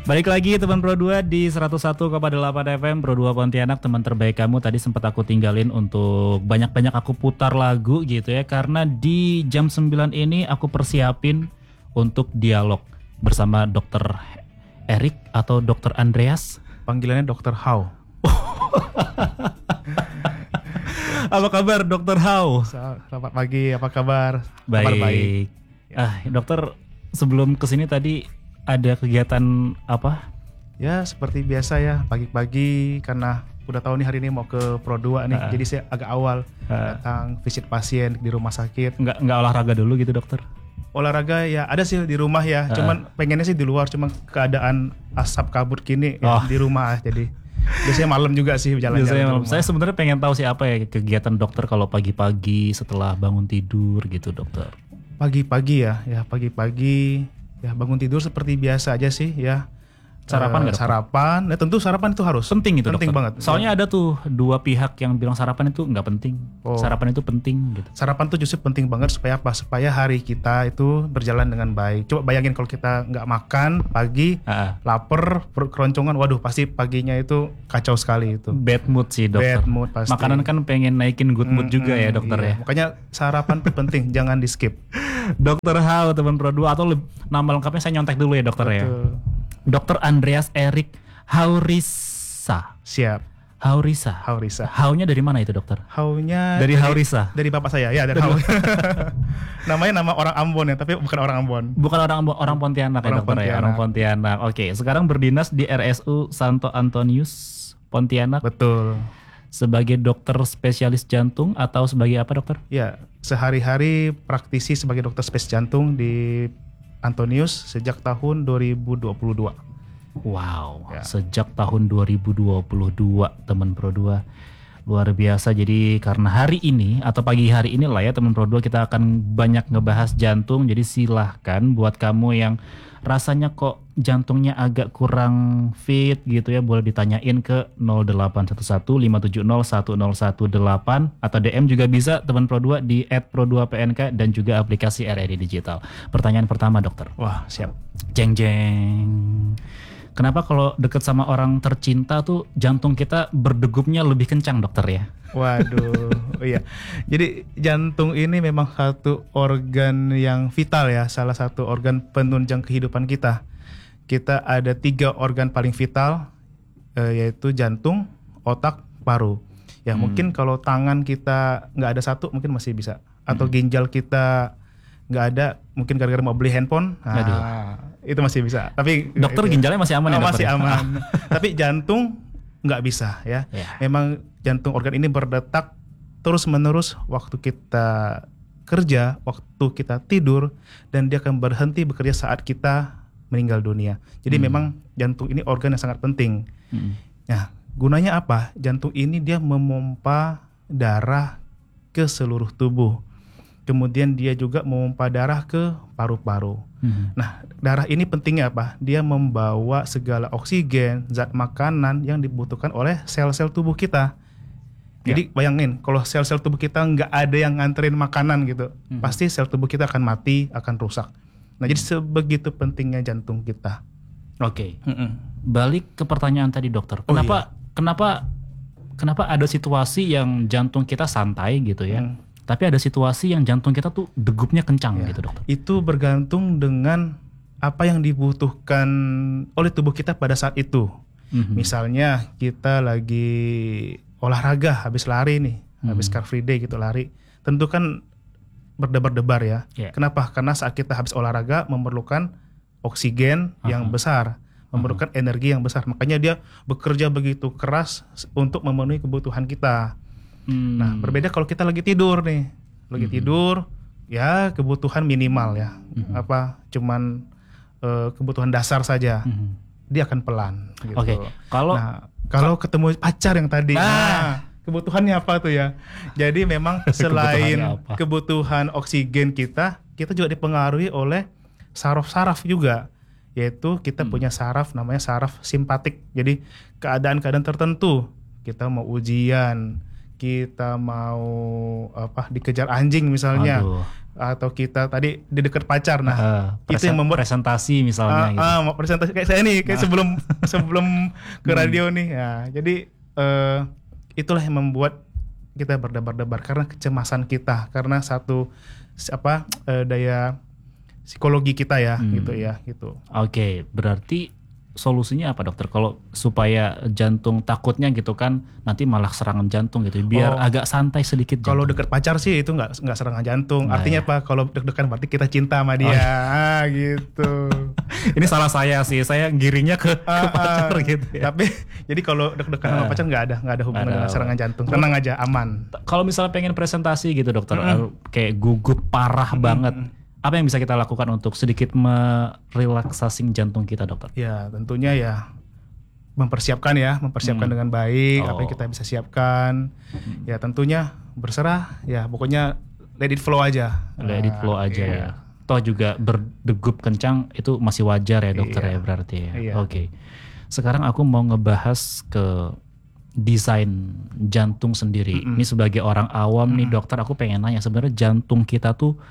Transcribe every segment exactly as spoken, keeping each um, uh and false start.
Balik lagi teman Pro dua di seratus satu koma delapan F M Pro dua Pontianak, teman terbaik kamu. Tadi sempat aku tinggalin untuk banyak-banyak aku putar lagu gitu ya, karena di jam sembilan ini aku persiapin untuk dialog bersama dokter Erik atau dokter Andreas. Panggilannya dokter How. Apa kabar dokter How? Selamat pagi, apa kabar? Baik. Kabar baik. Ah, dokter, sebelum kesini tadi ada kegiatan apa? Ya seperti biasa ya, pagi-pagi karena udah tahu nih hari ini mau ke Pro dua nih, uh, jadi saya agak awal uh, datang visit pasien di rumah sakit. Nggak nggak olahraga dulu gitu dokter? Olahraga ya ada sih di rumah ya, uh, cuman pengennya sih di luar, cuman keadaan asap kabut gini oh. ya, di rumah jadi biasanya malam juga sih jalan-jalan. Saya sebenarnya pengen tahu sih apa ya kegiatan dokter kalau pagi-pagi setelah bangun tidur gitu dokter. Pagi-pagi ya, ya pagi-pagi ya bangun tidur seperti biasa aja sih ya. Sarapan nggak? Uh, sarapan, ya tentu sarapan itu harus penting itu penting dokter. banget. Soalnya ada tuh dua pihak yang bilang sarapan itu nggak penting. Oh. Sarapan itu penting gitu. Sarapan tuh justru penting banget supaya apa? Supaya hari kita itu berjalan dengan baik. Coba bayangin kalau kita nggak makan pagi, uh-uh. lapar, perut keroncongan, waduh pasti paginya itu kacau sekali itu. Bad mood sih dokter. Bad mood pasti. Makanan kan pengen naikin good mood hmm, juga ya dokter iya. ya. Makanya sarapan tuh penting, jangan di skip. Dokter How teman Pro dua atau le- nama lengkapnya saya nyontek dulu ya dokter. Betul. Ya. Dokter Andreas Erik Haurisa. Siap. Haurisa. Haurisa. Haunya dari mana itu dokter? Haunya dari, dari Haurisa. Dari bapak saya ya, dari Hau. Namanya nama orang Ambon ya, tapi bukan orang Ambon. Bukan orang Ambon, orang Pontianak orang ya dokter Pontianak. ya, orang Pontianak. Oke, sekarang berdinas di R S U Santo Antonius Pontianak. Betul. Sebagai dokter spesialis jantung atau sebagai apa dokter? Ya, sehari-hari praktisi sebagai dokter spesialis jantung di Antonius sejak tahun dua ribu dua puluh dua. Wow, ya. Sejak tahun dua ribu dua puluh dua teman Pro dua. Luar biasa. Jadi karena hari ini atau pagi hari ini lah ya teman Pro dua, kita akan banyak ngebahas jantung. Jadi silahkan buat kamu yang rasanya kok jantungnya agak kurang fit gitu ya, boleh ditanyain ke nol delapan satu satu lima tujuh nol satu nol satu delapan atau D M juga bisa teman Pro dua di et pro dua p n k dan juga aplikasi R R I Digital. Pertanyaan pertama dokter. Wah siap. Jeng jeng. Kenapa kalau deket sama orang tercinta tuh jantung kita berdegupnya lebih kencang dokter ya? Waduh, oh iya. Jadi jantung ini memang satu organ yang vital ya, salah satu organ penunjang kehidupan kita. Kita ada tiga organ paling vital, eh, yaitu jantung, otak, paru. Ya hmm. mungkin kalau tangan kita nggak ada satu mungkin masih bisa, atau hmm. ginjal kita nggak ada, mungkin gara-gara mau beli handphone, nah, itu masih bisa. Tapi dokter itu, ginjalnya masih aman ya? Masih aman. Tapi jantung nggak bisa ya. Yeah. Memang jantung organ ini berdetak terus-menerus waktu kita kerja, waktu kita tidur, dan dia akan berhenti bekerja saat kita meninggal dunia. Jadi hmm. memang jantung ini organ yang sangat penting. Hmm. Nah, gunanya apa? Jantung ini dia memompa darah ke seluruh tubuh. Kemudian dia juga memompa darah ke paru-paru. Hmm. Nah, darah ini pentingnya apa? Dia membawa segala oksigen, zat makanan yang dibutuhkan oleh sel-sel tubuh kita. Jadi ya. Bayangin, kalau sel-sel tubuh kita nggak ada yang nganterin makanan gitu, hmm. pasti sel tubuh kita akan mati, akan rusak. Nah, jadi sebegitu pentingnya jantung kita. Oke. Okay. Hmm. Balik ke pertanyaan tadi dokter. Kenapa? Oh, iya. Kenapa? Kenapa ada situasi yang jantung kita santai gitu ya? Hmm. Tapi ada situasi yang jantung kita tuh degupnya kencang ya, gitu dokter. Itu bergantung dengan apa yang dibutuhkan oleh tubuh kita pada saat itu. Mm-hmm. Misalnya kita lagi olahraga, habis lari nih, mm-hmm. habis car free day gitu lari. Tentu kan berdebar-debar ya. Yeah. Kenapa? Karena saat kita habis olahraga memerlukan oksigen uh-huh. yang besar, memerlukan uh-huh. energi yang besar. Makanya dia bekerja begitu keras untuk memenuhi kebutuhan kita. Hmm. Nah, berbeda kalau kita lagi tidur nih, lagi hmm. tidur, ya kebutuhan minimal ya, hmm. apa, cuman uh, kebutuhan dasar saja, hmm. dia akan pelan. Gitu. Oke, okay. kalau nah, kalau ketemu pacar yang tadi, ah. nah, kebutuhannya apa tuh ya? Jadi memang selain kebutuhan oksigen kita, kita juga dipengaruhi oleh saraf-saraf juga, yaitu kita hmm. punya saraf namanya saraf simpatik. Jadi keadaan-keadaan tertentu, kita mau ujian, kita mau apa dikejar anjing misalnya, Aduh. atau kita tadi di dekat pacar, nah uh, itu yang membuat presentasi misalnya. Uh, gitu. uh, presentasi kayak saya nih, kayak sebelum sebelum ke radio nih, ya jadi uh, itulah yang membuat kita berdebar-debar karena kecemasan kita, karena satu apa uh, daya psikologi kita ya, hmm. gitu ya, gitu. Oke, okay, berarti solusinya apa dokter? Kalau supaya jantung takutnya gitu kan nanti malah serangan jantung gitu, biar oh, agak santai sedikit. Kalau deket pacar sih itu nggak nggak serangan jantung. Nah, artinya ya. Apa? Kalau deg-degan berarti kita cinta sama dia, oh, ya. ah, gitu. Ini salah saya sih, saya giringnya ke, ke ah, pacar ah, gitu. Ya. Tapi jadi kalau deg-degan sama pacar nggak ada nggak ada hubungan ada, dengan serangan jantung. Tenang aja, aman. Kalau misalnya pengen presentasi gitu dokter, mm-hmm. kayak gugup parah mm-hmm. banget. Apa yang bisa kita lakukan untuk sedikit merelaksasi jantung kita, dokter? Ya, tentunya ya mempersiapkan ya, mempersiapkan hmm. dengan baik, oh. apa yang kita bisa siapkan. Hmm. Ya, tentunya berserah, ya pokoknya let it flow aja. Let it flow aja iya. ya. Toh juga berdegup kencang itu masih wajar ya, dokter iya. ya berarti ya. Iya. Oke. Okay. Sekarang aku mau ngebahas ke desain jantung sendiri. Mm-mm. Ini sebagai orang awam Mm-mm. nih, dokter, aku pengen nanya sebenarnya jantung kita tuh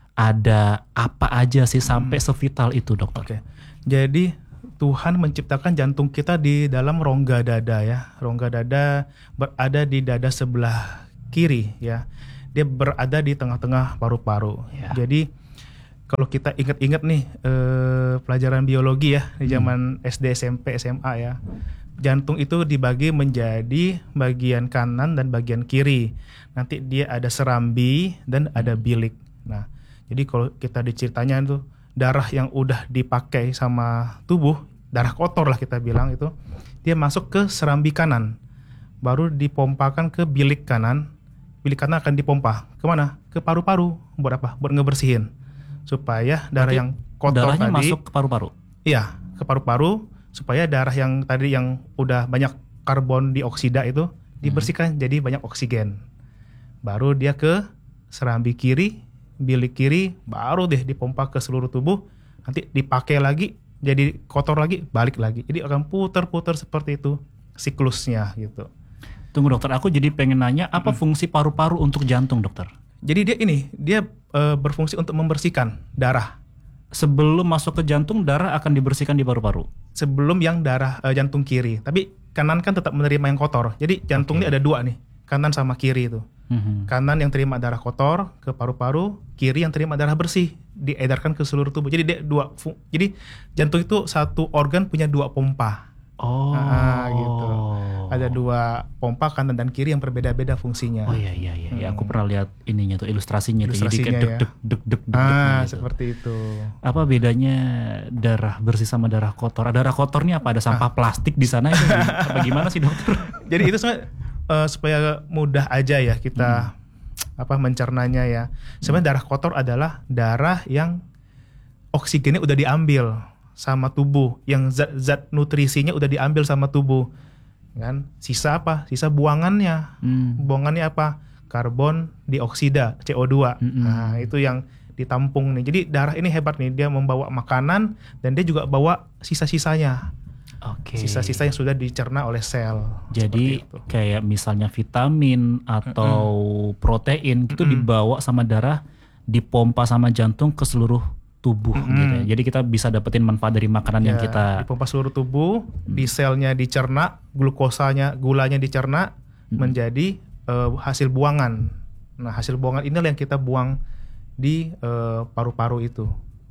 ada apa aja sih sampai hmm. sevital itu, dokter? Oke, jadi Tuhan menciptakan jantung kita di dalam rongga dada ya. Rongga dada berada di dada sebelah kiri ya. Dia berada di tengah-tengah paru-paru. Ya. Jadi kalau kita ingat-ingat nih eh, pelajaran biologi ya di zaman hmm. S D, S M P, S M A ya. Jantung itu dibagi menjadi bagian kanan dan bagian kiri. Nanti dia ada serambi dan ada bilik. Nah, jadi kalau kita diceritanya itu darah yang udah dipakai sama tubuh, darah kotor lah kita bilang itu, dia masuk ke serambi kanan, baru dipompakan ke bilik kanan, bilik kanan akan dipompa kemana? Ke paru-paru, buat apa? Buat ngebersihin, supaya darah Berarti yang kotor darahnya tadi masuk ke paru-paru. Iya, ke paru-paru supaya darah yang tadi yang udah banyak karbon dioksida itu dibersihkan hmm. jadi banyak oksigen, baru dia ke serambi kiri. Bilik kiri baru deh dipompa ke seluruh tubuh, nanti dipakai lagi jadi kotor lagi, balik lagi, jadi akan putar-putar seperti itu siklusnya gitu. Tunggu dokter, aku jadi pengen nanya apa hmm. fungsi paru-paru untuk jantung, dokter? Jadi dia ini dia e, berfungsi untuk membersihkan darah. Sebelum masuk ke jantung, darah akan dibersihkan di paru-paru. Sebelum yang darah e, jantung kiri, tapi kanan kan tetap menerima yang kotor. Jadi jantung okay. ini ada dua nih, kanan sama kiri itu. Mm-hmm. Kanan yang terima darah kotor ke paru-paru, kiri yang terima darah bersih diedarkan ke seluruh tubuh. Jadi dia dua, fu- jadi jantung itu satu organ punya dua pompa. Oh, nah, gitu. Ada dua pompa kanan dan kiri yang berbeda-beda fungsinya. Oh iya iya iya, hmm. ya, aku pernah lihat ininya tuh ilustrasinya, ilustrasinya tuh. Jadi kayak ya. deg deg deg deg. Ah, gitu. Seperti itu. Apa bedanya darah bersih sama darah kotor? Darah kotor ini apa? Ada sampah ah. plastik di sana itu? Apa gimana sih, dokter? Jadi itu sebenarnya Uh, supaya mudah aja ya kita hmm. apa mencernanya ya. Sebenarnya hmm. darah kotor adalah darah yang oksigennya udah diambil sama tubuh, yang zat-zat nutrisinya udah diambil sama tubuh. Kan? Sisa apa? Sisa buangannya. Hmm. Buangannya apa? Karbon dioksida, C O dua. Hmm. Nah, itu yang ditampung nih. Jadi darah ini hebat nih, dia membawa makanan dan dia juga bawa sisa-sisanya. Okay. Sisa-sisa yang sudah dicerna oleh sel. Jadi kayak misalnya vitamin atau mm-hmm. protein itu mm-hmm. dibawa sama darah, dipompa sama jantung ke seluruh tubuh mm-hmm. gitu ya. Jadi kita bisa dapetin manfaat dari makanan ya, yang kita dipompa seluruh tubuh, mm. di selnya dicerna, glukosanya, gulanya dicerna mm. menjadi uh, hasil buangan. Nah, hasil buangan inilah yang kita buang di uh, paru-paru itu.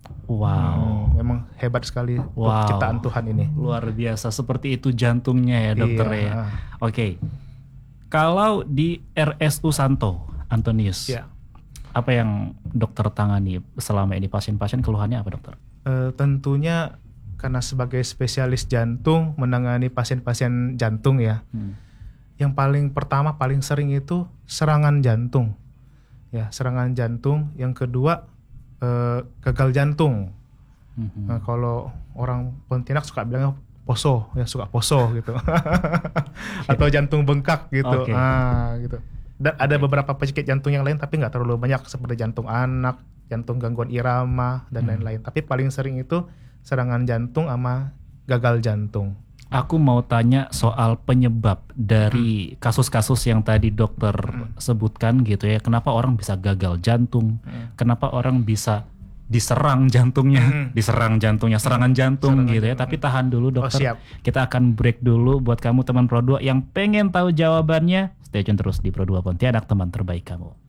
Wow, hmm, memang hebat sekali wow. ciptaan Tuhan ini. Luar biasa, seperti itu jantungnya ya, dokter iya. ya. Oke, okay. Kalau di R S U Santo Antonius, ya. apa yang dokter tangani selama ini, pasien-pasien keluhannya apa, dokter? E, tentunya karena sebagai spesialis jantung menangani pasien-pasien jantung ya. Hmm. Yang paling pertama paling sering itu serangan jantung, ya serangan jantung. Yang kedua Uh, gagal jantung. Mm-hmm. Nah, kalau orang Pontianak suka bilang poso, ya suka poso gitu, atau jantung bengkak gitu. Okay. Ah, gitu. Dan ada okay. beberapa penyakit jantung yang lain, tapi nggak terlalu banyak seperti jantung anak, jantung gangguan irama dan mm. lain-lain. Tapi paling sering itu serangan jantung sama gagal jantung. aku mau tanya soal penyebab dari kasus-kasus yang tadi dokter hmm. sebutkan gitu ya. Kenapa orang bisa gagal jantung? Hmm. Kenapa orang bisa diserang jantungnya, hmm. diserang jantungnya, serangan jantung serangan gitu ya. Jantung. Tapi tahan dulu dokter. Oh, siap. Kita akan break dulu buat kamu teman Pro dua yang pengen tahu jawabannya. Stay tune terus di Pro dua Pontianak, teman terbaik kamu.